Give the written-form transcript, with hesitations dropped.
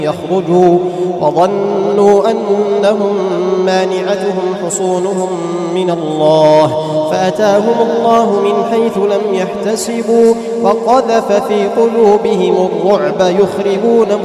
يخرجوا وظنوا أنهم مانعتهم حصونهم من الله فأتاهم الله من حيث لم يحتسبوا وقذف في قلوبهم الرعب يخربون